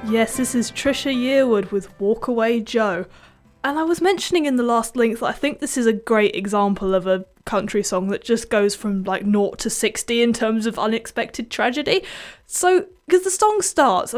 Yes, this is Trisha Yearwood with Walk Away Joe. And I was mentioning in the last link that I think this is a great example of a country song that just goes from like 0 to 60 in terms of unexpected tragedy. So, because the song starts,